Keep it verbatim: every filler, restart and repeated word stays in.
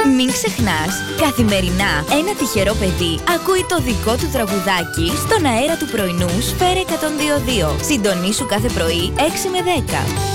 Μην ξεχνάς, καθημερινά ένα τυχερό παιδί ακούει το δικό του τραγουδάκι στον αέρα του πρωινού Σφαίρα εκατόν δύο κόμμα δύο. Συντονίσου κάθε πρωί έξι με δέκα.